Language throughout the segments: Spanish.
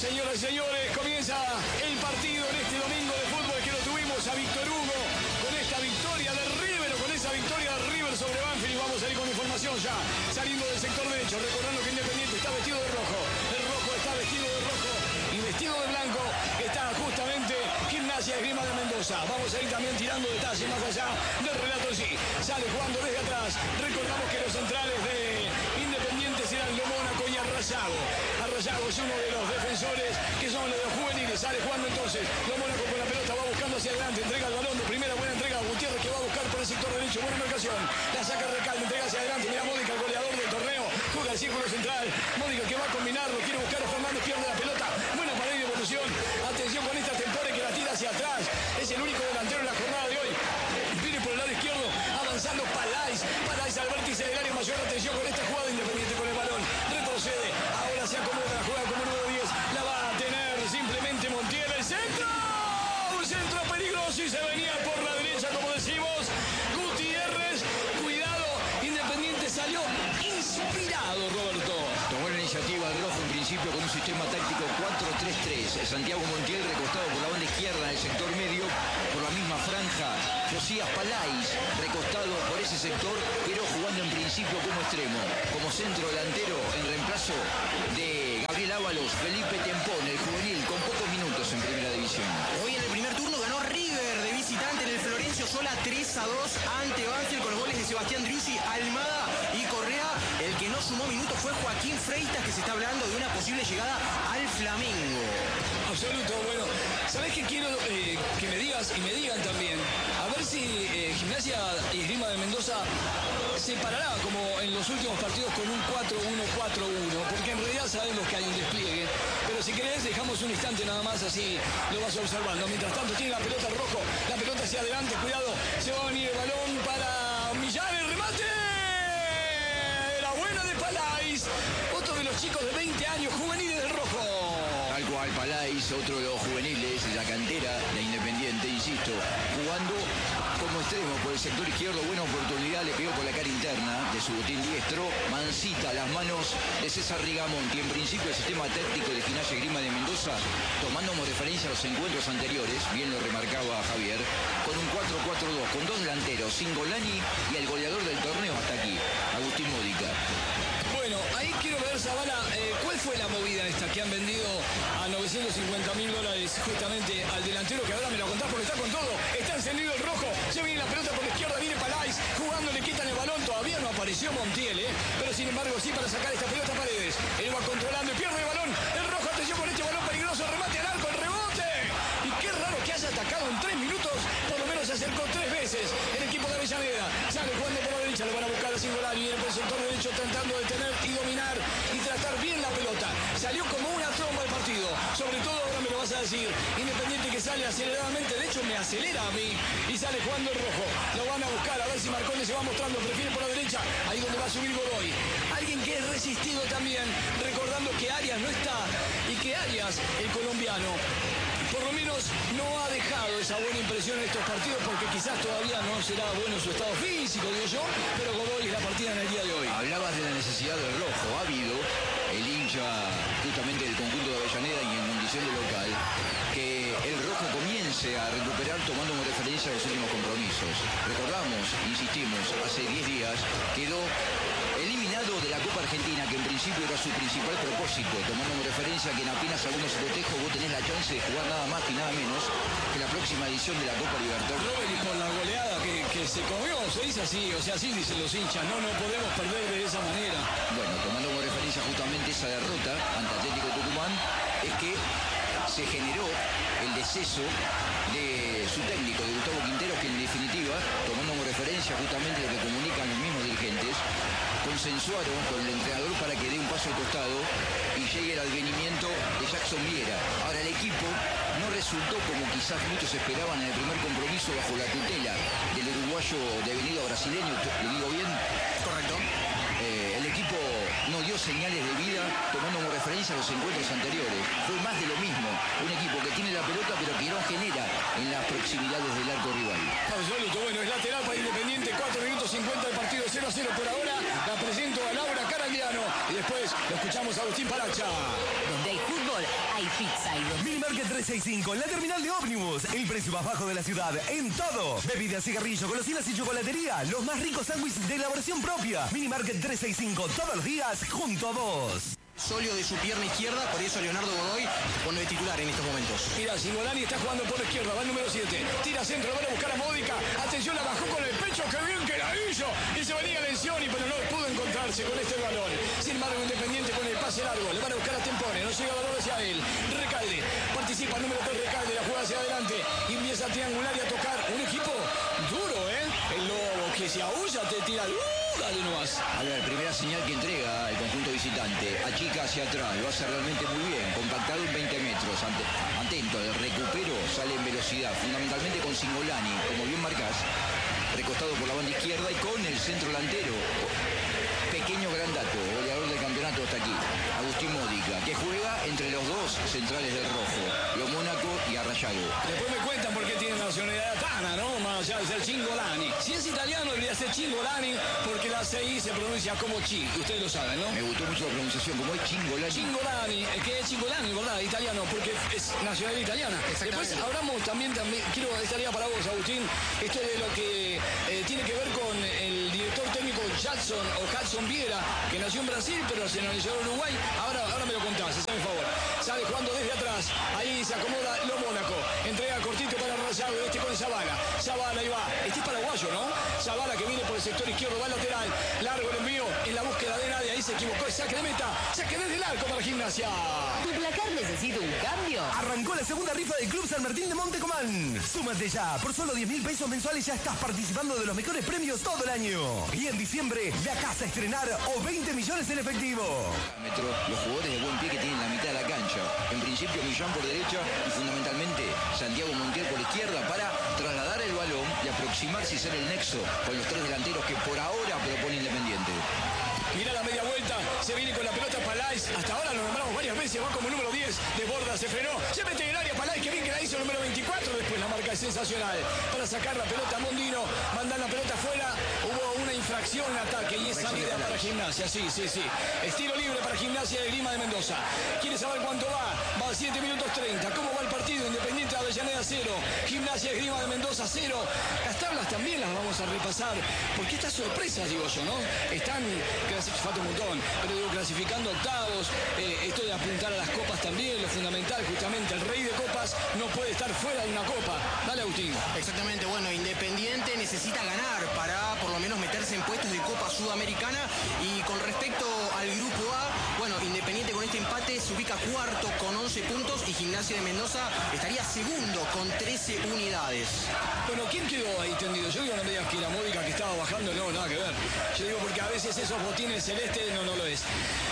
Señoras y señores, comienza el partido en este domingo de fútbol que lo tuvimos a Víctor Hugo con esta victoria de River, o con esa victoria de River sobre Banfield. Y vamos a ir con información ya, saliendo del sector derecho, recordando que Independiente está vestido de rojo, el rojo está vestido de rojo y vestido de blanco está justamente Gimnasia Esgrima de Mendoza. Vamos a ir también tirando detalles más allá del relato en sí. Sale jugando desde atrás, recordamos que los centrales de Independiente serán Lo Mónaco y Arrayago. Arrayago es uno de los defensores que son los de los juveniles. Sale jugando entonces Lo Mónaco con la pelota, va buscando hacia adelante, entrega el balón de primera, buena entrega a Gutiérrez, que va a buscar por el sector derecho, buena marcación, la saca Recalde, entrega hacia adelante, mira Mónica, el goleador del torneo, juega el círculo central, Mónica que va a combinarlo, quiere buscar a Fernández, pierde la pelota, buena pared de evolución, atención con esta Tempore que la tira hacia atrás, es el único delantero en la jornada de hoy, viene por el lado izquierdo, avanzando Palais al vértice del área mayor, atención con esta jugada Independiente con el balón, retrocede, ahora se acomoda, la juega como número 10, la va a tener simplemente Montiel, el centro, un centro peligroso y se venía por la derecha, como decimos, Gutiérrez, cuidado, Independiente salió inspirado, Roberto. Tomó la iniciativa el rojo en principio con un sistema táctico 4-3-3. Santiago Montiel recostado por la banda izquierda en el sector medio, por la misma franja. Josías Palais recostado por ese sector, pero jugando en principio como extremo. Como centro delantero en reemplazo de Gabriel Ábalos, Felipe Tempón, el juvenil, con pocos minutos en primera división. Hoy en el primer turno ganó River de visitante en el Florencio Sola 3-2 ante Banfield con los goles de Sebastián Driussi, Almada y Correa. El que no sumó minutos fue Joaquín Freitas, que se está hablando de una posible llegada al Flamengo. Absoluto, bueno, ¿sabés qué quiero que me digas y me digan también? A ver si Gimnasia y Esgrima de Mendoza se parará como en los últimos partidos con un 4-1-4-1, porque en realidad sabemos que hay un despliegue, pero si querés dejamos un instante nada más, así lo vas observando. Mientras tanto tiene la pelota el rojo, la pelota hacia adelante, cuidado, se va a venir el balón para Millán, el remate. Palais, otro de los chicos de 20 años, juveniles del rojo. Tal cual, Palais, otro de los juveniles de la cantera de Independiente, insisto, jugando como extremo por el sector izquierdo, buena oportunidad, le pegó por la cara interna de su botín diestro, mansita las manos de César Rigamonti. En principio el sistema táctico de Gimnasia Esgrima de Mendoza, tomando como referencia a los encuentros anteriores, bien lo remarcaba Javier, con un 4-4-2, con dos delanteros, Cingolani y el goleador del torneo hasta aquí, Agustín Módica. Bueno, ahí quiero ver, Zavala, ¿cuál fue la movida esta que han vendido a $950.000 justamente al delantero? Que ahora me lo contás porque está con todo, está encendido el rojo, se viene la pelota por la izquierda, viene Palais, jugando, le quitan el balón, todavía no apareció Montiel, pero sin embargo sí para sacar esta pelota a Paredes, él va controlando y pierde el balón, el rojo, atención por este balón peligroso, remate al arco, el rebote, y qué raro que haya atacado en 3 minutos, por lo menos se acercó 3 veces el equipo de Avellaneda, sale jugando por la derecha, lo van a buscar a Cingolani, viene por el sector derecho tratando de tener y dominar y tratar bien la pelota, salió como una tromba el partido, sobre todo ahora me lo vas a decir, Independiente que sale aceleradamente, de hecho me acelera a mí, y sale jugando el rojo, lo van a buscar, a ver si Marcone se va mostrando, prefiere por la derecha, ahí donde va a subir Godoy, alguien que es resistido también, recordando que Arias no está, y que Arias, el colombiano, por lo menos no ha dejado esa buena impresión en estos partidos, porque quizás todavía no será bueno su estado físico, digo yo, pero Godoy es la partida en el día de hoy. Hablabas de la necesidad del rojo, ha habido el hincha justamente del conjunto de Avellaneda y en condición de local, que el rojo comience a recuperar tomando como referencia los últimos compromisos. Recordamos, insistimos, hace 10 días quedó eliminado de la Copa Argentina, que en principio era su principal propósito, tomando como referencia que en apenas algunos cotejos vos tenés la chance de jugar nada más y nada menos que la próxima edición de la Copa Libertadores. Robert, y con la goleada que se comió, se dice así, o sea, así dicen los hinchas, no podemos perder de esa manera. Bueno, tomando como referencia justamente esa derrota ante Atlético Tucumán, es que se generó el deceso de su técnico, de Gustavo Quinteros, que en definitiva, tomando como referencia justamente lo que comunican los mismos dirigentes, consensuaron con el entrenador para que dé un paso al costado y llegue el advenimiento de Jackson Viera. Ahora, el equipo no resultó como quizás muchos esperaban en el primer compromiso bajo la tutela del uruguayo de venido brasileño, ¿le digo bien? Correcto. El equipo no dio señales de vida tomando como referencia los encuentros anteriores. Fue más de lo mismo. Un equipo que tiene la pelota pero que no genera en las proximidades del arco rival. Absoluto, bueno, es lateral para Independiente, 4 minutos 50 del partido, 0-0 por ahora. La presento a Laura Caragliano y después lo escuchamos a Agustín Paracha. Donde hay fútbol, hay y Pitside. Minimarket 365, la terminal de ómnibus. El precio más bajo de la ciudad en todo. Bebidas, cigarrillos, golosinas y chocolatería. Los más ricos sándwiches de elaboración propia. Minimarket 365, todos los días junto a vos. Sóleo de su pierna izquierda, por eso Leonardo Godoy pone de titular en estos momentos. Mira, Singolani está jugando por la izquierda, va el número 7. Tira centro, va a buscar a Módica. Atención, la bajó con el pecho, qué bien que la hizo. Y se venía Lencioni, pero no pudo encontrarse con este balón. Sin embargo, Independiente con el pase largo. Le van a buscar a Tempone, no llega balón hacia él. Recalde, participa el número 3, Recalde, la juega hacia adelante. Y empieza a triangular y a tocar. Un equipo duro, ¿eh? El Lobo que se aúlla, te tira. Dale nomás. A ver, primera señal que entrega el conjunto visitante. Achica hacia atrás, lo hace realmente muy bien. Compactado en 20 metros. Atento, el recupero sale en velocidad. Fundamentalmente con Singolani, como bien marcás. Recostado por la banda izquierda y con el centro delantero. Pequeño gran dato, goleador del campeonato hasta aquí. Agustín Módica, que juega entre los dos centrales del rojo. Lo Mónaco y Arrayago. Después me cuentan por qué tiene nacionalidad tana, ¿no? Más allá de ser Cingolani. Si es italiano, debería ser Cingolani, porque la CI se pronuncia como Chi. Ustedes lo saben, ¿no? Me gustó mucho la pronunciación, como es Cingolani. Cingolani, que es Cingolani, ¿verdad? Italiano, porque es nacionalidad italiana. Después hablamos también, quiero estaría para vos, Agustín, esto de lo que tiene que ver con el director técnico Hudson Viera, que nació en Brasil, pero se nacionalizó en Uruguay. Ahora me lo contás, hazme el favor. Sale jugando desde atrás, ahí se acomoda lo Mónaco. Entrega cortito para Rayago, con Zavala. Zavala ahí va. Este es paraguayo, ¿no? Zavala que viene por el sector izquierdo, va al lateral. Largo el envío en la búsqueda de nadie. Ahí se equivocó, saque de meta. Saque desde el arco para Gimnasia. ¿Tu placar necesita un cambio? Arrancó la segunda rifa del Club San Martín de Montecomán. Súmate ya. Por solo 10.000 pesos mensuales ya estás participando de los mejores premios todo el año. Y en diciembre, la casa a estrenar o 20 millones en efectivo. Los jugadores de buen pie que tienen la mitad de la cancha. En principio Millán por derecha y fundamentalmente Santiago Montiel por izquierda para trasladar el balón y aproximarse y ser el nexo con los tres delanteros que por ahora propone Independiente. Mira la media vuelta, se viene con la pelota Palais. Hasta ahora lo nombramos varias veces, va como número 10, desborda, se frenó. Se mete en el área Palais, que bien que la hizo el número 24. Después la marca es sensacional. Para sacar la pelota a Mondino, mandar la pelota afuera. Hubo una infracción en ataque y es salida para Gimnasia. Sí. Estilo libre para Gimnasia de Grima de Mendoza. ¿Quiere saber cuánto va? Va a 7 minutos 30. ¿Cómo va el partido? Independiente de Avellaneda 0. Gimnasia de Grima de Mendoza 0. Las tablas también las vamos a repasar. Porque estas sorpresas, digo yo, ¿no? Están... falta un montón, pero digo, clasificando octavos, esto de apuntar a las copas también, lo fundamental, justamente, el rey de copas no puede estar fuera de una copa. Dale, Agustín. Exactamente, bueno, Independiente necesita ganar para por lo menos meterse en puestos de Copa Sudamericana. Y con respecto al grupo A, bueno, Independiente con este empate se ubica cuarto con 11 puntos y Gimnasia de Mendoza estaría segundo con 13 unidades. Bueno, ¿quién quedó ahí tendido? Yo digo, no me digas que la Módica que estaba bajando, no, nada que ver. Yo digo porque a veces esos botines celestes no lo es.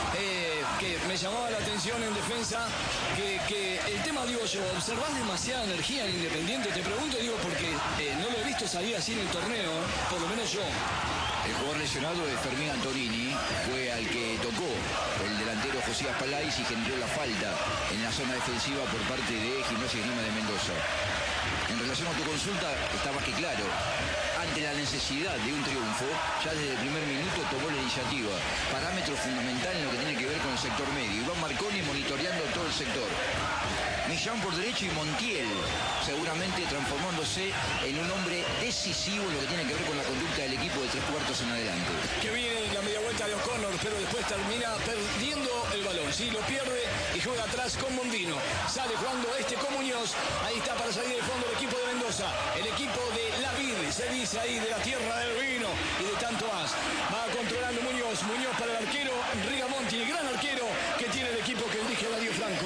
Que me llamaba la atención en defensa que el tema, digo yo, observás demasiada energía en Independiente. Te pregunto, digo, porque no lo he visto salir así en el torneo, por lo menos yo. El jugador lesionado es Fermín Antonini, fue al que tocó el delantero Josías Palais y generó la falta en la zona defensiva por parte de Gimnasia y Grima de Mendoza. En relación a tu consulta, está más que claro. Ante la necesidad de un triunfo, ya desde el primer minuto tomó la iniciativa. Parámetro fundamental en lo que tiene que ver con el sector medio. Iván Marconi monitoreando todo el sector. Millán por derecho y Montiel seguramente transformándose en un hombre decisivo en lo que tiene que ver con la conducta del equipo de 3/4 en adelante. Que viene la media vuelta de O'Connor, pero después termina perdiendo el balón. Sí, lo pierde y juega atrás con Mondino. Sale jugando con Muñoz. Ahí está para salir del fondo el equipo de Mendoza. El equipo de La Vid, se dice ahí, de la tierra del vino y de tanto más. Va controlando Muñoz. Muñoz para el arquero Rigamonti, el gran arquero que tiene el equipo que dirige Darío Franco.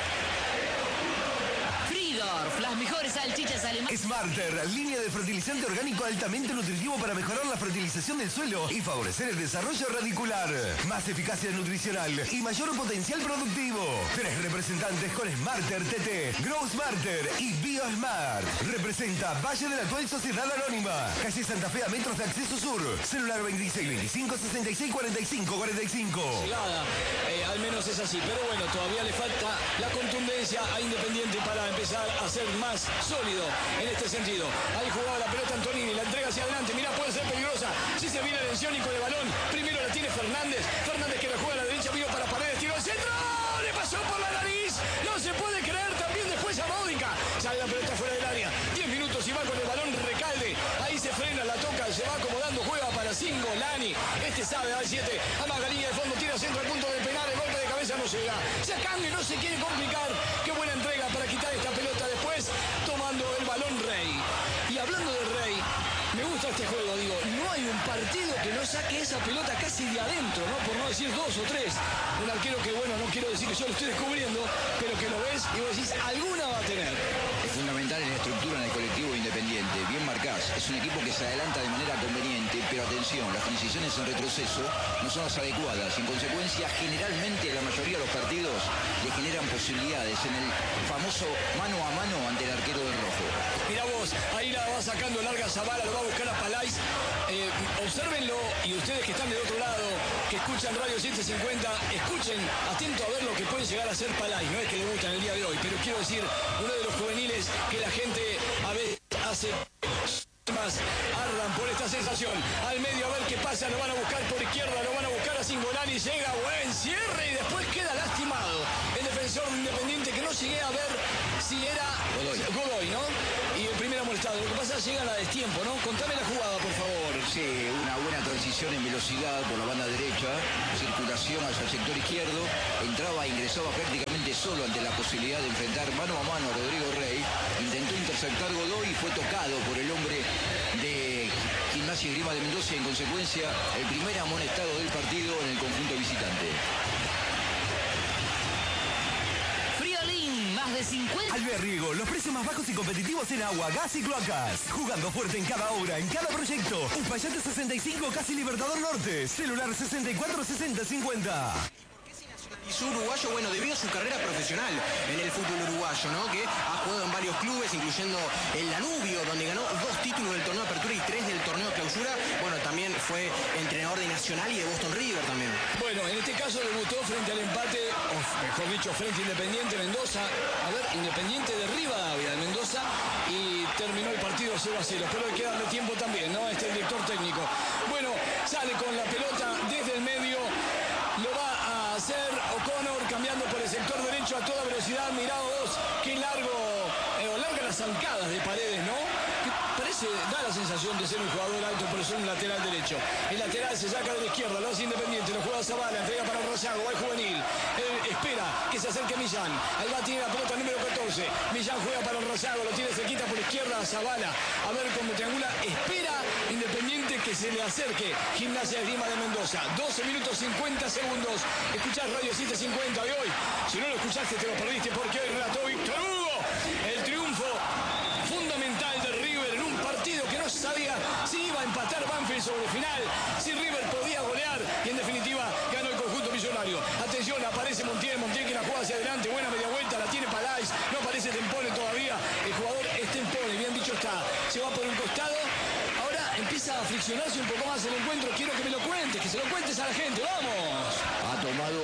Fridorf, las mejores salchichas alemanas. Smarter, línea de fertilizante orgánico altamente nutritivo para mejorar la fertilización del suelo y favorecer el desarrollo radicular. Más eficacia nutricional y mayor potencial productivo. 3 representantes con Smarter TT, Grow Smarter y BioSmart. Representa Valle de la Actual Sociedad Anónima. Calle Santa Fe a metros de acceso sur. Celular 26 25 66 45 45. Llegada, al menos es así, pero bueno, todavía le falta la contundencia a Independiente para empezar a ser más sólido en este sentido. Ahí jugaba la pelota Antonini, la entrega hacia adelante, mira, puede ser peligrosa. Si se viene Lencioni con el balón, primero la tiene Fernández que la juega a la derecha, vino para Paredes, tiró al centro, le pasó por la nariz, no se Cingolani. Este sabe, al 7. Amaga línea de fondo, tira centro al punto del penal. El golpe de cabeza no llega. Se cambia y no se quiere complicar. Qué buena entrega para quitar esta pelota después, tomando el balón Rey. Y hablando de Rey, me gusta este juego, digo, no hay un partido que no saque esa pelota casi de adentro, ¿no? Por no decir 2 o 3. Un arquero que, bueno, no quiero decir que yo lo estoy descubriendo, pero que lo ves y vos decís, alguna va a tener. Es fundamental en la estructura en el colectivo Independiente. Bien marcás. Es un equipo que se adelanta de manera conveniente, pero atención, las transiciones en retroceso no son las adecuadas. En consecuencia, generalmente la mayoría de los partidos le generan posibilidades en el famoso mano a mano ante el arquero del rojo. Mirá vos, ahí la va sacando larga Zavala, lo va a buscar a Palais. Obsérvenlo y ustedes que están del otro lado, que escuchan Radio 750, escuchen atento a ver lo que puede llegar a ser Palais. No es que le gusta en el día de hoy, pero quiero decir, uno de los juveniles que la gente a veces hace más, ardan por esta sensación. Al medio a ver qué pasa, lo van a buscar por izquierda, lo van a buscar a Cingolani, llega, buen cierre y después queda lastimado el defensor de Independiente, que no llegué a ver si era Godoy, ¿no? Y el primer amonestado. Lo que pasa es que llega a destiempo, ¿no? Contame la jugada, por favor. Sí, una buena transición en velocidad por la banda derecha, circulación hacia el sector izquierdo, entraba e ingresaba prácticamente solo ante la posibilidad de enfrentar mano a mano a Rodrigo Rey, intentó interceptar Godoy y fue tocado por el hombre de Gimnasia y Esgrima de Mendoza y en consecuencia el primer amonestado del partido en el conjunto visitante. Friolín, más de 50. Alberriego, los precios más bajos y competitivos en agua, gas y cloacas. Jugando fuerte en cada obra, en cada proyecto. Uspallate 65, casi Libertador Norte. Celular 64 60 50. Y uruguayo, bueno, debido a su carrera profesional en el fútbol uruguayo, ¿no? Que ha jugado en varios clubes, incluyendo el Danubio, donde ganó 2 títulos del torneo de apertura y 3 del torneo de clausura. Bueno, también fue entrenador de Nacional y de Boston River también. Bueno, en este caso debutó frente al empate, o mejor dicho, frente a Independiente Mendoza. A ver, Independiente de Rivadavia de Mendoza, y terminó el partido 0-0. Pero hay que darle tiempo también, ¿no? Este director técnico. Bueno, sale con la pelota desde el medio, lo va a hacer O'Connor cambiando por el sector derecho a toda velocidad. Mirá vos, qué larga las zancadas de Paredes, ¿no? Que parece, da la sensación de ser un jugador alto, pero es un lateral derecho. El lateral se saca de la izquierda, lo hace Independiente, lo juega Zavala, entrega para Rosago, va el juvenil. Él espera que se acerque Millán. Ahí va, tiene la pelota número 14. Millán juega para Rosago, lo tiene cerquita por izquierda a Zavala. A ver cómo triangula. Espera Independiente que se le acerque Gimnasia Esgrima de Mendoza. 12 minutos 50 segundos. Escuchás Radio 750 de hoy. Si no lo escuchaste te lo perdiste, porque hoy relató Víctor Hugo el triunfo fundamental de River en un partido que no se sabía si iba a empatar Banfield sobre final, si River podía golear, y en definitiva ganó el conjunto millonario. Atención, aparece Montiel que la juega hacia adelante, buena media vuelta, la tiene Palais, no aparece Tempone todavía, el jugador es Tempone, bien dicho está, se va por un costado. Ahora empieza a friccionarse un poco más el encuentro. Quiero que me lo cuentes, que se lo cuentes a la gente. ¡Vamos! Ha tomado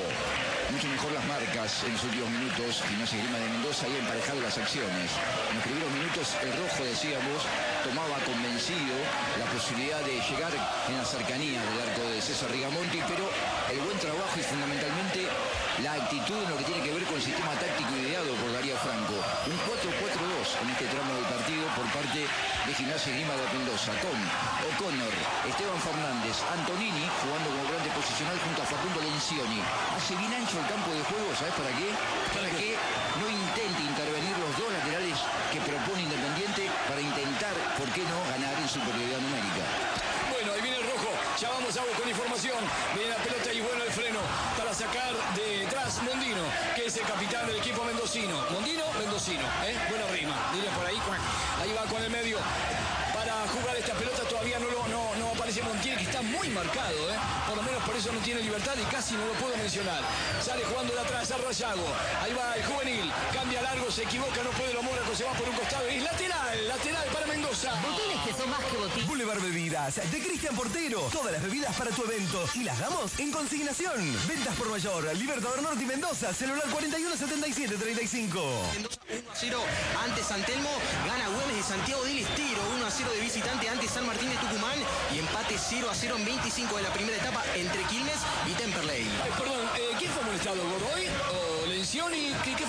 mucho mejor las marcas en los últimos minutos Gimnasia y Esgrima de Mendoza y ha emparejado las acciones. En los primeros minutos el rojo, decíamos, tomaba convencido la posibilidad de llegar en la cercanía del arco de César Rigamonti, pero el buen trabajo y fundamentalmente la actitud en lo que tiene que ver con el sistema táctico ideado por Darío Franco. Un 4-4-2 en este tramo del partido por parte de Gimnasia y Esgrima de Mendoza, con O'Connor, Esteban Fernández, Antonini jugando como volante posicional junto a Facundo Lencioni. Hace bien ancho el campo de juego, ¿sabes para qué? Para que no intente intervenir los dos laterales que propone Independiente para intentar, ¿por qué no?, ganar en superioridad numérica. Bueno, ahí viene el rojo, ya vamos a con información, viene la pelota y bueno el freno para sacar detrás Mondino, que es el capitán del equipo mendocino. Mendocino, buena rima, diría por ahí. Ahí va con el medio para jugar esta pelota, todavía no aparece Montiel, que está muy marcado, por lo menos por eso no tiene libertad y casi no lo puedo mencionar. Sale jugando de atrás a Rayago, ahí va el juvenil, cambia largo, se equivoca, no puede lo Mónaco, se va por un costado y es lateral para Mendoza. Botines que son más que botines. Boulevard Bebidas, de Cristian Portero. Todas las bebidas para tu evento. Y las damos en consignación. Ventas por mayor. Libertador Norte y Mendoza. Celular 41 77 35. Mendoza 1-0 ante San Telmo. Gana Güemes de Santiago del Estero. 1-0 de visitante ante San Martín de Tucumán. Y empate 0-0 en 25 de la primera etapa entre Quilmes y Temperley. Perdón, ¿quién fue molestado? ¿Godoy o Lencioni? ¿Qué fue lo que pasó?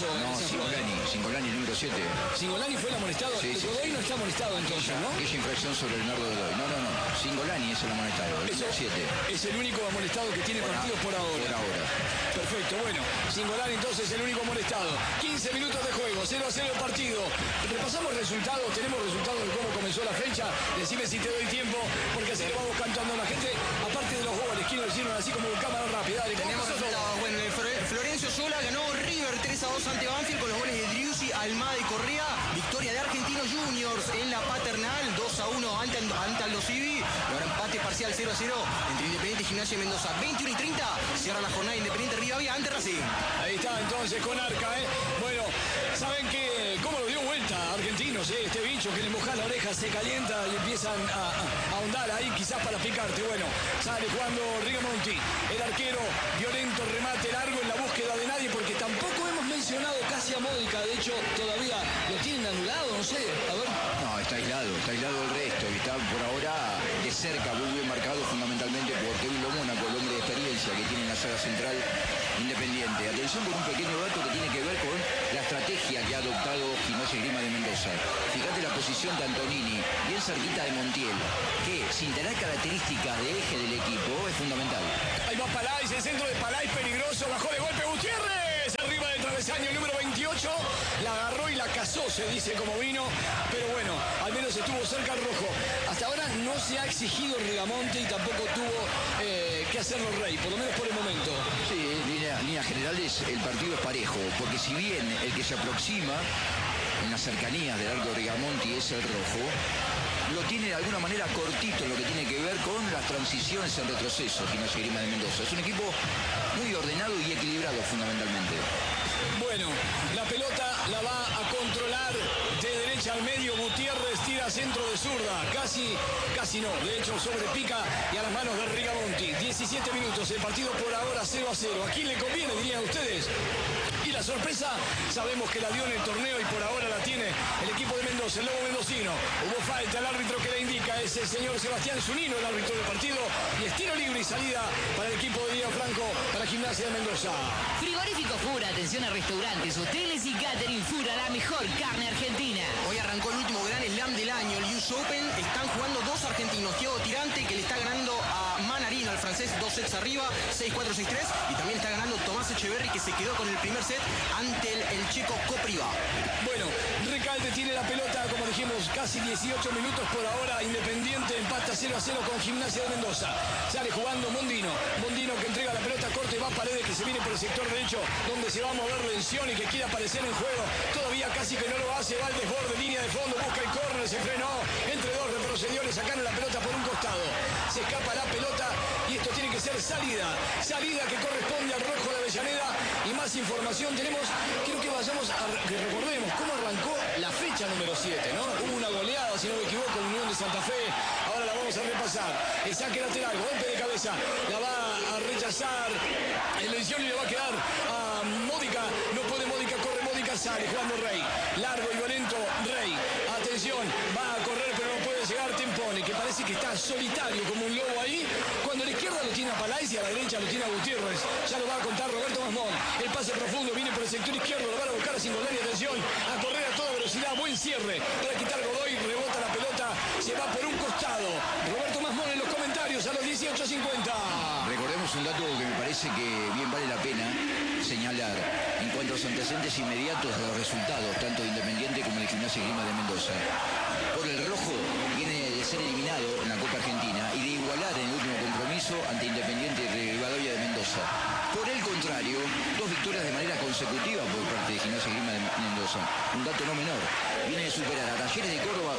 pasó? No, Cingolani, número 7. Cingolani fue el amonestado. Sí, sí, Godoy no está amonestado entonces, ¿no? Aquella infracción sobre Leonardo Godoy. No. Cingolani es el amonestado, el número 7. Es el único amonestado que tiene partidos por ahora. Por ahora. Perfecto, bueno. Cingolani entonces el único amonestado. 15 minutos de juego, 0-0 el partido. Repasamos resultados, tenemos resultados de cómo comenzó la fecha. Decime si te doy tiempo, porque así le vamos cantando a la gente. Aparte de los goles, quiero decirlo así como en cámara rápida. Dale, Tenemos resultados. Bueno, Florencio Sola ganó River 3-2 ante Banfield con los goles de Driussi, Almada y Correa. Victoria de Argentinos Juniors en la Paternal, 2-1 ante Aldo Civi. Y ahora empate parcial 0-0 entre Independiente y Gimnasia de Mendoza. 21:30 cierra la jornada Independiente Rivadavia ante Racing. Ahí está entonces con Arca, ¿eh? Bueno, ¿saben qué? ¿Cómo lo dio vuelta Argentinos, eh? Este bicho que le moja la oreja se calienta y empiezan a ahondar ahí quizás para picarte. Bueno, sale jugando Rigamonti, el arquero, violento remate largo en la búsqueda de nadie, porque tampoco hemos mencionado casi a Módica. De hecho, todavía lo tienen anulado, no sé. A ver. No, está aislado el resto. Y está por ahora de cerca, muy bien marcado fundamentalmente por Kevin Mónaco, el hombre de experiencia que tiene en la saga central Independiente. Atención con un pequeño dato que tiene que ver con la estrategia que ha adoptado Gimnasia y Grima de Mendoza. Fíjate la posición de Antonini, bien cerquita de Montiel, que sin tener características de eje del equipo es fundamental. Ahí va Palais, el centro de Palais peligroso, bajó de golpe Gutiérrez, arriba del travesaño el número 28, la agarró y la cazó, se dice como vino, pero bueno, al menos estuvo cerca el rojo. Hasta ahora no se ha exigido Rigamonte y tampoco tuvo que hacerlo Rey, por lo menos por el momento. Sí, en líneas generales el partido es parejo, porque si bien el que se aproxima en las cercanías del arco de Rigamonti es el rojo, lo tiene de alguna manera cortito en lo que tiene que ver con las transiciones en retroceso, Gimnasia y Grima de Mendoza. Es un equipo muy ordenado y equilibrado fundamentalmente. Bueno, la pelota la va a controlar de derecha al medio. Gutiérrez tira centro de zurda. Casi no. De hecho, sobrepica y a las manos de Rigamonti. 17 minutos. El partido por ahora 0-0. ¿A quién le conviene, dirían ustedes? Y la sorpresa, sabemos que la dio en el torneo y por ahora la tiene el equipo de Mendoza, el Lobo mendocino. Hubo falta, el árbitro que le indica es el señor Sebastián Zunino, el árbitro del partido. Y es tiro libre y salida para el equipo de Díaz Franco, para Gimnasia de Mendoza. Frigorífico Fura, atención a restaurantes, hoteles y catering. Fura, la mejor carne argentina. Hoy arrancó el último Gran Slam del año, el US Open. Están jugando dos argentinos. Thiago Tirante, que le está ganando a Manarino, al francés, 2 sets arriba, 6-4, 6-3. Y también está ganando Tomás Echeverry, que se quedó con el primer set ante el checo Kopriva. Bueno, Recalde tiene la pelota, como dijimos, casi 18 minutos por ahora. Independiente empata 0-0 con Gimnasia de Mendoza. Sale jugando Mondino que entrega la pelota corta y va a Paredes, que se viene por el sector derecho, donde se va a mover Lencioni, que quiere aparecer en juego. Todavía casi que no lo hace, va al desborde, línea de fondo, busca el córner, se frenó, entre dos retrocedió, le sacaron la pelota por un costado. Se escapa la pelota y esto tiene que ser salida que corresponde al rojo de Avellaneda. Y más información tenemos, quiero que vayamos que recordemos cómo arrancó la fecha número 7, ¿no? Hubo una goleada, si no me equivoco, en Unión de Santa Fe. Ahora la vamos a repasar. El saque lateral, golpe de cabeza, la va a rechazar. El Lencioni le va a quedar a Módica, no puede Módica, corre Módica, sale jugando Rey. Largo y violento Rey. Atención, va a correr pero no puede llegar Tempone, que parece que está solitario como un lobo ahí. Cuando a la izquierda lo tiene a Palais y a la derecha lo tiene a Gutiérrez. Ya lo va a contar Roberto Masmón. El pase profundo viene por el sector izquierdo, lo van a buscar a Cingolani, atención, a correr a toda velocidad, buen cierre para quitar Godoy, rebota la pelota, se va por un costado. Roberto Masmón en los comentarios a los 18:50. Recordemos un dato que me parece que bien vale la pena señalar en cuanto a los antecedentes inmediatos de los resultados, tanto de Independiente como de Gimnasia y Grima de Mendoza. Por el rojo viene de ser eliminado en la Copa Argentina y de igualar en el último compromiso ante Independiente de Rivadavia de Mendoza. Por el contrario, 2 victorias de manera consecutiva por parte de Gimnasia y Grima de Mendoza. Un dato no menor. Viene de superar a Talleres de Córdoba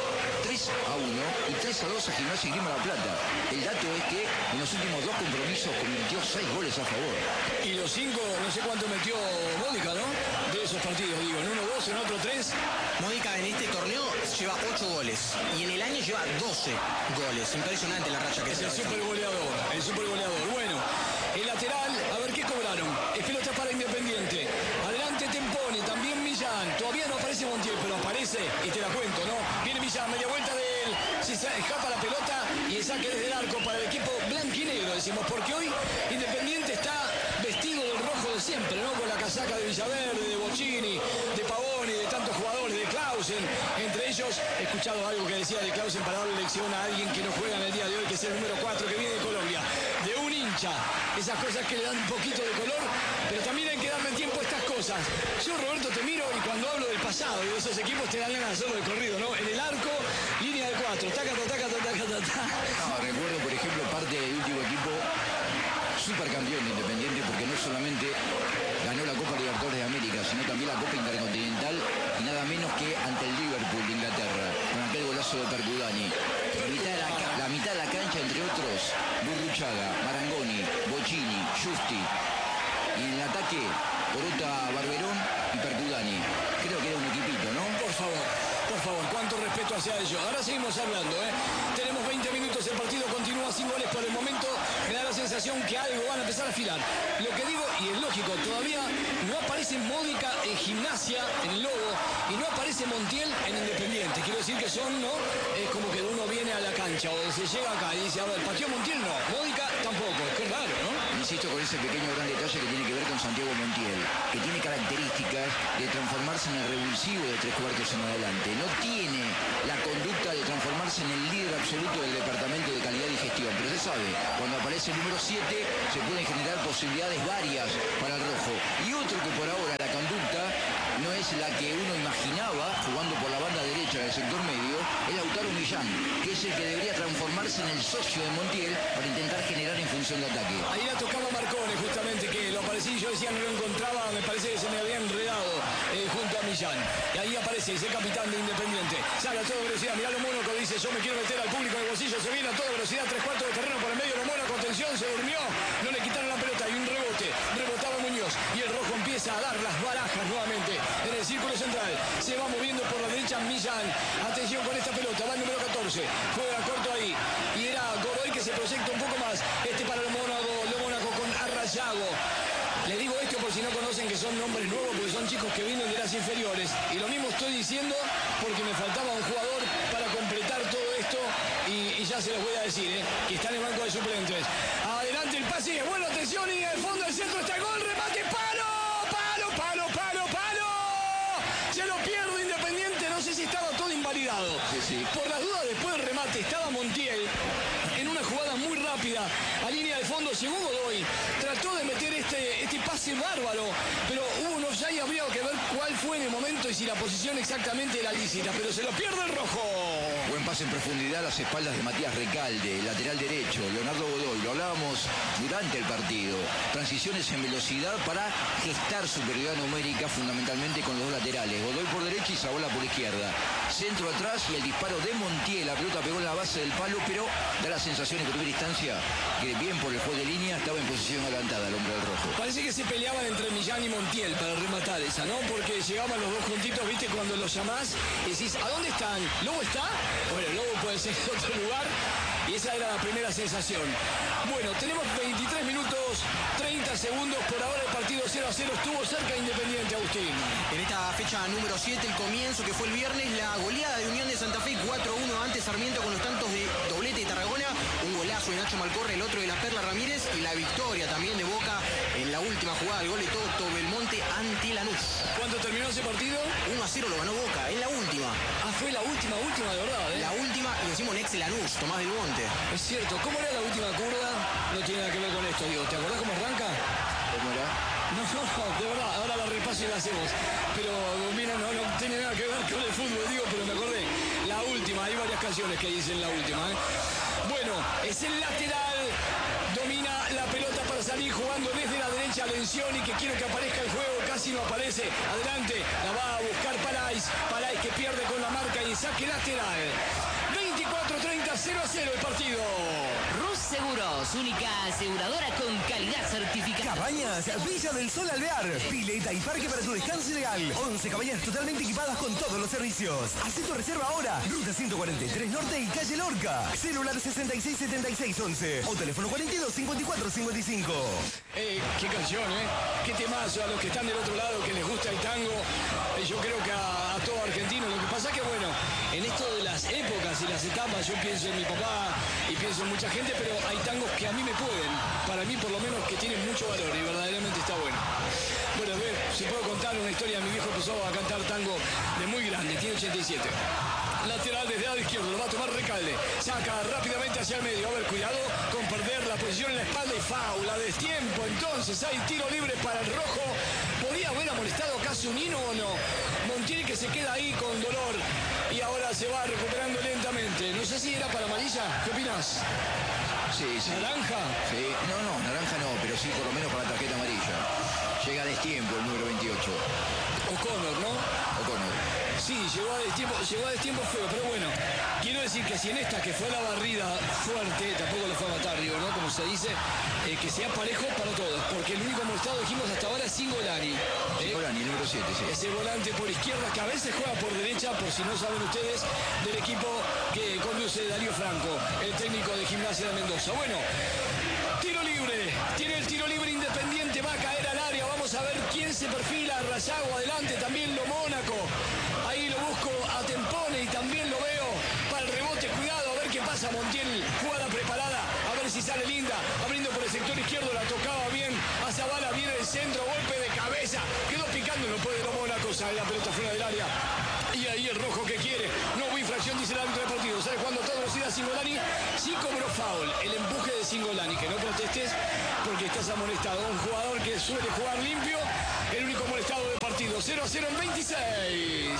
3-1 y 3-2 a Gimnasia y Grima La Plata. El dato es que en los últimos 2 compromisos convirtió 6 goles a favor. Y los 5, no sé cuánto metió Módica, ¿no? De esos partidos, digo, en uno 2, en otro 3. Módica en este torneo lleva 8 goles y en el año lleva 12 goles. Impresionante la racha que Es se el va. super goleador. Bueno, el lateral, a ver qué cobraron. Es pelota para Independiente. Adelante Tempone, también Millán. Todavía no aparece Montiel, pero aparece y te la cuento, ¿no? Viene Millán, media vuelta de él. Se escapa la pelota y el saque desde el arco para el equipo blanquinegro, decimos, porque hoy Independiente está vestido del rojo de siempre, ¿no? Con la casaca de Villaverde, de Bochini, de Pavoni, de tantos jugadores, de Clausen. Entre ellos, he escuchado algo que decía de Clausen para darle lección a alguien que no juega en el día de hoy, que es el número 4 que viene de Colombia. De un hincha. Esas cosas que le dan un poquito de color, pero también hay que darle tiempo a estas cosas. Yo, Roberto, te miro y cuando hablo del pasado y de esos equipos te dan ganas de hacerlo de corrido, ¿no? En el arco, línea de 4. Taca. No, recuerdo, por ejemplo, parte del último equipo supercampeón de Independiente, porque no solamente ganó la Copa Libertadores de América, sino también la Copa Intercontinental, y nada menos que ante el Liverpool de Inglaterra, con aquel golazo de Percudani. La mitad de la cancha, entre otros, Burruchaga, Marangoni, Bochini, Justi. Y en el ataque, Orota, Barberón y Percudani. Creo que era un equipito, ¿no? Por favor, cuánto respeto hacia ellos. Ahora seguimos hablando, ¿eh? Tenemos 20 minutos, el partido continúa sin goles por el momento. Me da la sensación que algo van a empezar a afilar. Lo que digo, y es lógico, todavía no aparece Módica en Gimnasia, en el Lobo, y no aparece Montiel en Independiente. Quiero decir que son, ¿no? Es como que uno viene a la cancha o se llega acá y dice, a ver, pateó Montiel, no. Módica tampoco. Qué raro, ¿no? Insisto con ese pequeño gran detalle que tiene que ver con Santiago Montiel, que tiene características de transformarse en el revulsivo de 3/4 en adelante. No tiene la conducta de transformarse en el líder absoluto del departamento de calidad y gestión, pero se sabe, cuando aparece el número 7 se pueden generar posibilidades varias para el rojo. Y otro que por ahora la conducta no es la que uno imaginaba jugando por la banda derecha del sector medio, es Lautaro Millán, que es el que debería transformarse en el socio de Montiel para intentar generar en función de ataque. Ahí la tocaba Marcone, justamente, que lo aparecí, yo decía no lo encontraba, me parece que se me había enredado junto a Millán. Y ahí aparece ese capitán de Independiente. Sale a toda velocidad, mirá lo Mónaco, dice, yo me quiero meter al público en el bolsillo, se viene a toda velocidad, 3/4 de terreno por el medio, lo Mónaco, atención, se durmió, no le quitaron la pelota, y un rebote, rebotaba Muñoz, y el rojo empieza a dar las barajas nuevamente en el círculo central, se va moviendo por la derecha Millán, atención con esta pelota, va el número 14, juega corto ahí, y era Godoy que se proyecta un poco más, para lo Mónaco con Arrayago. Les digo esto por si no conocen que son nombres nuevos, porque son chicos que vienen de las inferiores. Y lo mismo estoy diciendo porque me faltaba un jugador para completar todo esto. Y ya se los voy a decir, que está en el banco de suplentes. Adelante el pase, bueno, atención, y al fondo del centro está el gol, remate, palo. Se lo pierde Independiente, no sé si estaba todo invalidado. Sí. Por las dudas, después del remate estaba Montiel en una jugada muy rápida a línea de fondo, llegó Godoy, trató de meter este pase bárbaro, pero hubo un offside y habría que ver cuál fue en el momento y si la posición exactamente era lícita, pero se lo pierde el rojo. Buen pase en profundidad a las espaldas de Matías Recalde, lateral derecho, Leonardo Godoy, lo hablábamos durante el partido, transiciones en velocidad para gestar superioridad numérica fundamentalmente con los dos laterales, Godoy por derecha y Zabola por izquierda, centro atrás y el disparo de Montiel, la pelota pegó en la base del palo, pero da la sensación en primera instancia que bien por el juez de línea estaba en posición adelantada el hombre del rojo. Parece que se peleaban entre Millán y Montiel para rematar esa, ¿no? Porque llegaban los dos juntitos, viste, cuando los llamás y decís, ¿a dónde están? ¿Lobo está? Bueno, Lobo puede ser en otro lugar y esa era la primera sensación. Bueno, tenemos 23 minutos, 30 segundos, por ahora el partido 0-0 estuvo cerca Independiente, Agustín. En esta fecha número 7, el comienzo que fue el viernes, la goleada de Unión de Santa Fe 4-1 ante Sarmiento con los tantos de doblete de Tarragona, un golazo de Nacho Malcorre, el otro de la Perla Ramírez y la victoria también de Boca en la última jugada, el gol de Toto Belmonte ante Lanús. ¿Cuánto terminó ese partido? 1-0 lo ganó Boca, en la última. Ah, fue la última de verdad, ¿eh? La última, y decimos Nex Lanús, Tomás del Monte. Es cierto, ¿cómo era la última curva? No tiene nada que ver con esto, digo, ¿te acordás cómo arranca? ¿Cómo era? No, de verdad, ahora la repaso y la hacemos. Pero mira, no tiene nada que ver con el fútbol, digo, pero me acordé. La última, hay varias canciones que dicen la última, ¿eh? Bueno, es el lateral, domina la pelota para salir jugando desde la derecha Lencioni, que quiere que aparezca el juego, casi no aparece. Adelante, la va a buscar Palais que pierde con la marca y saque lateral. 24-30, 0-0 el partido. Rus Seguros, única aseguradora con calidad certificada. Cabañas Villa del Sol Alvear. Pileta y parque para tu descanso ideal. 11 cabañas totalmente equipadas con todos los servicios. Haz tu reserva ahora. Ruta 143 Norte y calle Lorca. Celular 667611 o teléfono 425455. Qué canción, qué temazo a los que están del otro lado, que les gusta el tango. Yo creo que a todo argentino. Lo que pasa es que, bueno, en esto de las épocas y las etapas, yo pienso en mi papá y pienso en mucha gente, pero hay tangos que a mí me pueden. Para mí, por lo menos, que tienen mucho valor y verdaderamente está bueno. Bueno, si puedo contar una historia, mi viejo empezó a cantar tango de muy grande, tiene 87. Lateral desde el lado izquierdo, lo va a tomar Recalde. Saca rápidamente hacia el medio. A ver, cuidado con perder la posición en la espalda y foul. A destiempo, entonces hay tiro libre para el rojo. ¿Podía haber amonestado casi un hino o no? Montiel que se queda ahí con dolor y ahora se va recuperando lentamente. No sé si era para amarilla. ¿Qué opinas? Sí. ¿Naranja? Sí, no, naranja no, pero sí por lo menos para la tarjeta amarilla. Llega a destiempo el número 28. O'Connor, ¿no? O'Connor. Sí, llegó a destiempo feo, pero bueno, quiero decir que si en esta que fue la barrida fuerte, tampoco lo fue a matar, digo, ¿no? Como se dice, que sea parejo para todos, porque el único molestado, dijimos hasta ahora, es Cingolani. Cingolani, el número 7, sí. Ese volante por izquierda que a veces juega por derecha, por si no saben ustedes, del equipo que conduce Darío Franco, el técnico de Gimnasia de Mendoza. Bueno, tiro libre, tiene el tiro libre Independiente, va a caer al área, vamos a ver quién se perfila, Rayago adelante, también lo Mónaco. Ahí lo busco a Tempone y también lo veo para el rebote. Cuidado, a ver qué pasa. Montiel, jugada preparada. A ver si sale linda. Abriendo por el sector izquierdo, la tocaba bien. A Zavala viene el centro, golpe de cabeza. Quedó picando, no puede lo Mónaco. Sale la pelota fuera del área. Y ahí el rojo que quiere. No hubo infracción, dice el árbitro del partido. ¿Sabes cuándo todo velocidad Cingolani? Sí cobró foul. El empuje de Cingolani. Que no protestes porque estás amonestado. Un jugador que suele jugar limpio. El único molestado del partido. 0-0 en 26.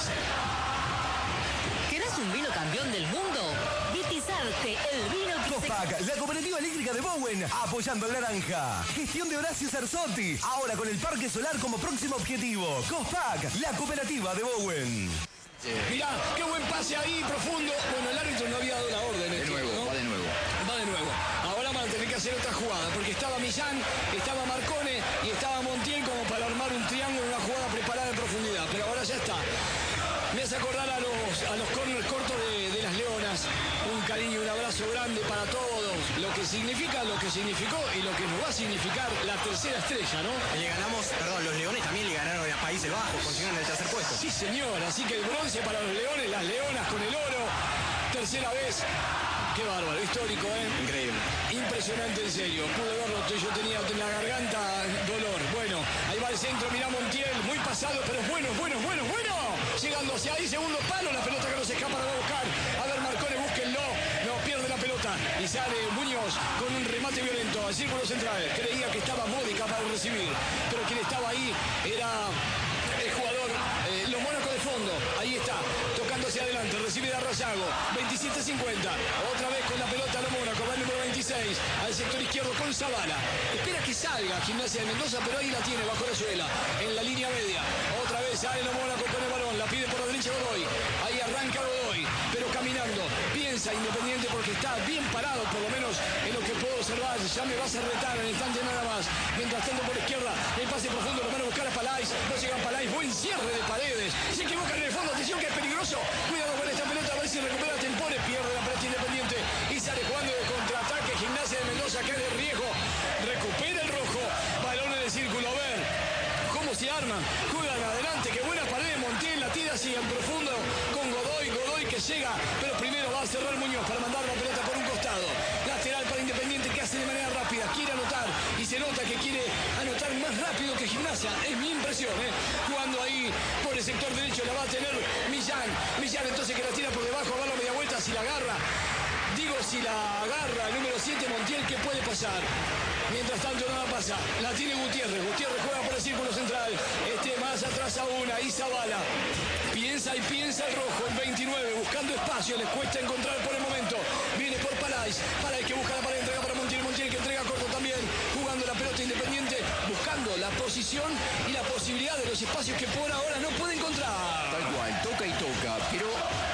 ¿Querés un vino campeón del mundo? Vitizarte, el vino que Cospac, la cooperativa eléctrica de Bowen, apoyando al naranja. Gestión de Horacio Sarzotti, ahora con el parque solar como próximo objetivo. Cospac, la cooperativa de Bowen. Mirá, qué buen pase ahí, profundo. Bueno, el árbitro no había dado la orden. De nuevo, ¿no? va de nuevo. Va de nuevo. Ahora van a tener que hacer otra jugada, porque estaba Millán, estaba Marcone y estaba Montiel como para armar un triángulo, una jugada preparada en profundidad. Pero ahora ya está. Me hace acordar a los corners cortos de las Leonas. Un cariño, un abrazo grande para todos. Lo que significa, lo que significó y lo que nos va a significar la tercera estrella, ¿no? Los Leones también le ganaron a Países Bajos, consiguieron el tercer puesto. Sí, señor. Así que el bronce para los Leones, las Leonas con el oro. Tercera vez. Qué bárbaro, histórico, ¿eh? Increíble. Impresionante, en serio. Pude verlo, yo tenía en la garganta dolor. Bueno, ahí va el centro, mirá Montiel, muy pasado, pero es bueno. Llegando hacia ahí, segundo palo, la pelota que no se escapa, la va a buscar. A ver, Marcone, búsquenlo. No, pierde la pelota. Y sale Muñoz con un remate violento al círculo central. Creía que estaba Módica para recibir, pero quien estaba ahí era el jugador, los Mónaco de fondo. Ahí está, tocando hacia adelante, recibe de Rayago, 27-50. Otra vez con la pelota los Mónaco, va el número 26, al sector izquierdo con Zavala. Espera que salga Gimnasia de Mendoza, pero ahí la tiene bajo la suela, en la línea media. Otra vez sale los Mónaco con el balón, la pide por la derecha Godoy. Ahí arranca Godoy, pero caminando. Piensa Independiente porque está bien parado, por lo menos en lo que puedo observar. Ya me vas a retar en el instante nada más. Mientras tanto por izquierda, el pase profundo, lo van a buscar a Palais. No llegan Palais, buen cierre de Paredes. Se equivocan en el fondo, atención que es peligroso. Cuidado con esta pelota, a ver si recupera Tempone. Pierde la pelota Independiente y sale jugando de contraataque. Gimnasia de Mendoza que es de riesgo. Recupera el rojo. Balón en el círculo, a ver cómo se arman. Juegan adelante, qué buena pared de Montiel. La tira así en profundo con Godoy. Godoy que llega, pero primero va a cerrar Muñoz para mandar la pelota por un costado. Lateral para Independiente que hace de manera rápida. Quiere anotar y se nota que quiere anotar más rápido que Gimnasia. Es mi impresión, ¿eh? Jugando ahí por el sector derecho la va a tener Millán. Millán entonces que la tira por debajo, va a la media vuelta, si la agarra. Digo, si la agarra el número 7 Montiel, ¿qué puede pasar? Mientras tanto nada pasa. La tiene Gutiérrez. Gutiérrez juega por el círculo central. Más atrás aún. Ahí Zavala. Piensa y piensa el rojo. El 29 buscando espacio. Les cuesta encontrar por el momento. Viene por Palais. Palais que busca la pared. Entrega para Montiel. Montiel que entrega corto también. Jugando la pelota Independiente. Buscando la posición y la posibilidad de los espacios que por ahora no puede encontrar. Tal cual. Toca y toca. Pero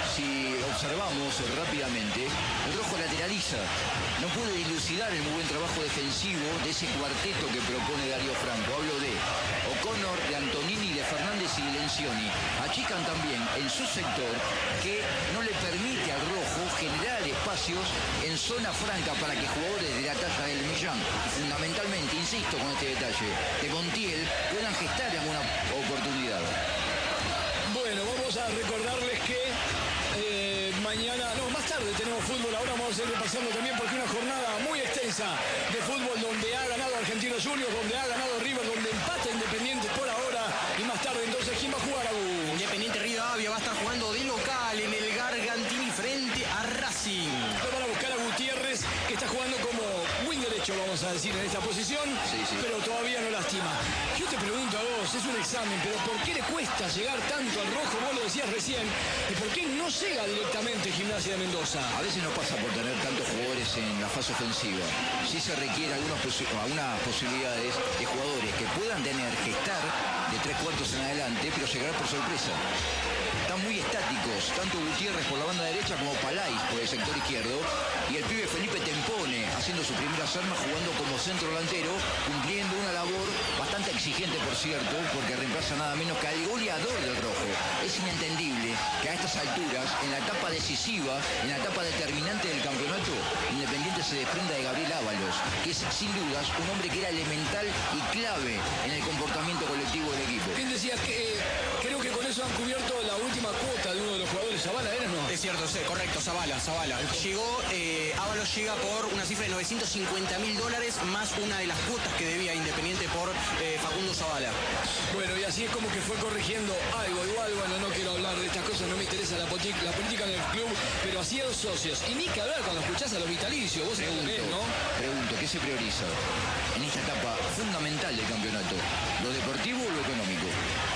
si observamos rápidamente, el rojo lateraliza. No puede dilucidar el muy buen trabajo defensivo de ese cuarteto que propone Darío Franco. Hablo de O'Connor, de Antonini, de Fernández y de Lencioni. Achican también en su sector que no le permite al rojo generar espacios en zona franca para que jugadores de la talla del Millán, fundamentalmente, insisto con este detalle, de Montiel, puedan gestar alguna oportunidad. Bueno, vamos a recordarles que más tarde tenemos fútbol. Ahora vamos a ir repasando también porque una jornada muy extensa de fútbol donde ha ganado Argentinos Juniors, donde ha ganado River, donde empata Independiente por ahora. más tarde. Entonces, ¿quién va a jugar, Agus? Independiente Rivadavia va a estar jugando de local en el Gargantini frente a Racing. Lo van a buscar a Gutiérrez, que está jugando como wing derecho, vamos a decir, en esta posición, pero todavía no lastima. Yo te pregunto a vos, es un examen, pero ¿por qué le cuesta llegar tanto al rojo? Vos lo decías recién, ¿y por qué no llega directamente Gimnasia de Mendoza? A veces no pasa por tener tantos jugadores en la fase ofensiva. Sí se requiere algunas posibilidades de jugadores que puedan gestar de 3/4 en adelante, pero llegar por sorpresa. Están muy estáticos, tanto Gutiérrez por la banda derecha como Palais por el sector izquierdo, y el pibe Felipe Tempone haciendo sus primeras armas jugando como centro delantero, cumpliendo una labor bastante exigente, por cierto, porque reemplaza nada menos que al goleador del rojo. Es inentendible que a estas alturas, en la etapa decisiva, en la etapa determinante del campeonato, Independiente se desprenda de Gabriel Ábalos, que es sin dudas un hombre que era elemental y clave en el comportamiento colectivo del equipo. ¿Quién decía que creo que con eso han cubierto la última cuota de uno de los jugadores? ¿Zavala era, no? Es cierto, sí, correcto, Zavala. Llegó, Ábalos llega por una cifra de $950.000 más una de las cuotas que debía Independiente por Facundo Zavala. Bueno, y así es como que fue corrigiendo algo. Igual, bueno, no quiero hablar de estas cosas, no me interesa la política en el club, pero así a los socios. Y ni que hablar cuando escuchás a los vitalicios, vos también, ¿no? Pregunto, ¿qué se prioriza en esta etapa fundamental del campeonato? ¿Lo deportivo o lo económico?